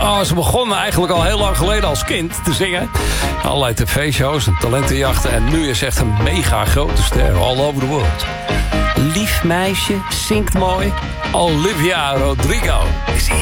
Oh, ze begon eigenlijk al heel lang geleden als kind te zingen. Allerlei tv-shows en talentenjachten. En nu is echt een mega grote ster all over the world. Lief meisje, zingt mooi. Olivia Rodrigo.